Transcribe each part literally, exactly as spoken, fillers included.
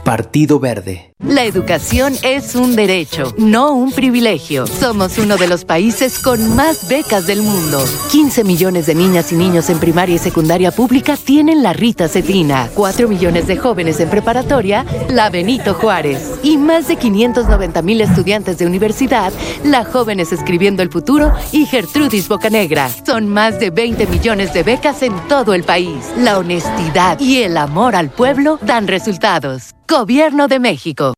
Partido Verde. La educación es un derecho, no un privilegio. Somos uno de los países con más becas del mundo. quince millones de niñas y niños en primaria y secundaria pública tienen la Rita Cetina. cuatro millones de jóvenes en preparatoria, la Benito Juárez. Y más de quinientos noventa mil estudiantes de universidad, la Jóvenes Escribiendo el Futuro y Gertrudis Bocanegra. Son más de veinte millones de becas en todo el país. La honestidad y el amor al pueblo dan resultados. Gobierno de México.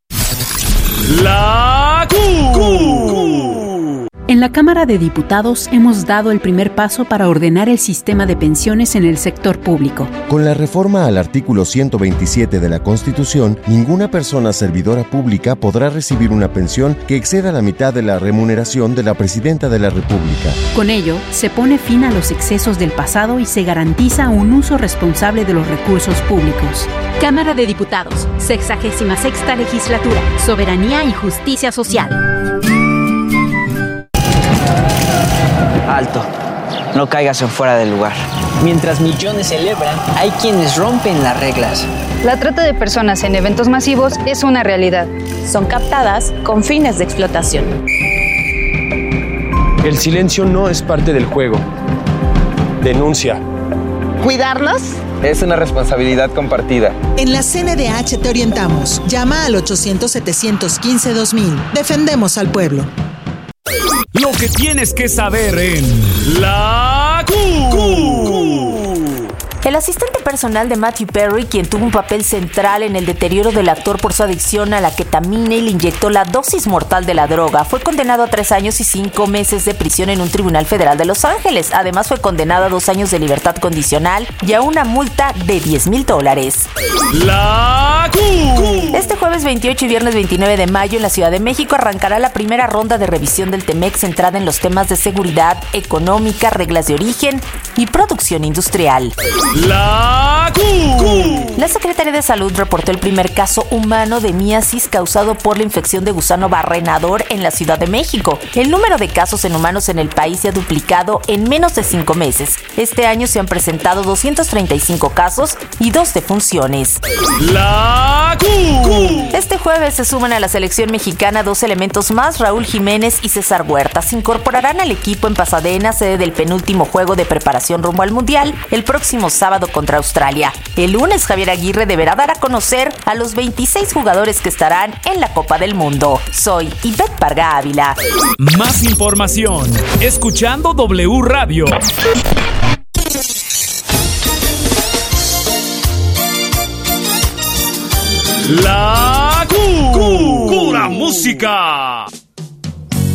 La Q. En la Cámara de Diputados hemos dado el primer paso para ordenar el sistema de pensiones en el sector público. Con la reforma al artículo ciento veintisiete de la Constitución, ninguna persona servidora pública podrá recibir una pensión que exceda la mitad de la remuneración de la Presidenta de la República. Con ello, se pone fin a los excesos del pasado y se garantiza un uso responsable de los recursos públicos. Cámara de Diputados, sexagésima sexta legislatura, Soberanía y Justicia Social. Alto, no caigas en fuera del lugar. Mientras millones celebran, hay quienes rompen las reglas. La trata de personas en eventos masivos es una realidad. Son captadas con fines de explotación. El silencio no es parte del juego. Denuncia. ¿Cuidarlos? Es una responsabilidad compartida. En la C N D H te orientamos. Llama al ochocientos, setecientos quince, dos mil. Defendemos al pueblo. Lo que tienes que saber en La Q. El asistente personal de Matthew Perry, quien tuvo un papel central en el deterioro del actor por su adicción a la ketamina y le inyectó la dosis mortal de la droga, fue condenado a tres años y cinco meses de prisión en un tribunal federal de Los Ángeles. Además, fue condenado a dos años de libertad condicional y a una multa de diez mil dólares. La Q. Este jueves veintiocho y viernes veintinueve de mayo en la Ciudad de México arrancará la primera ronda de revisión del TEMEC centrada en los temas de seguridad económica, reglas de origen y producción industrial. La Q. La Secretaría de Salud reportó el primer caso humano de miasis causado por la infección de gusano barrenador en la Ciudad de México. El número de casos en humanos en el país se ha duplicado en menos de cinco meses. Este año se han presentado doscientos treinta y cinco casos y dos defunciones. La Q. Este jueves se suman a la selección mexicana dos elementos más, Raúl Jiménez y César Huerta. Se incorporarán al equipo en Pasadena, sede del penúltimo juego de preparación rumbo al Mundial, el próximo sábado contra Australia. El lunes, Javier Aguirre deberá dar a conocer a los veintiséis jugadores que estarán en la Copa del Mundo. Soy Ivette Parga Ávila. Más información, escuchando W Radio. La Q. Pura música.